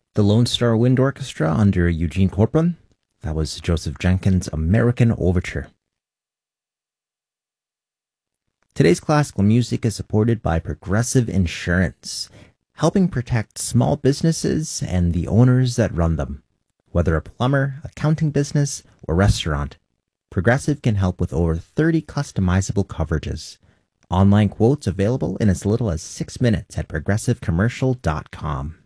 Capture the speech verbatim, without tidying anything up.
The Lone Star Wind Orchestra under Eugene Corporon. That was Joseph Jenkins' American Overture. Today's classical music is supported by Progressive Insurance, helping protect small businesses and the owners that run them. Whether a plumber, accounting business, or restaurant, Progressive can help with over thirty customizable coverages. Online quotes available in as little as six minutes at progressive commercial dot com.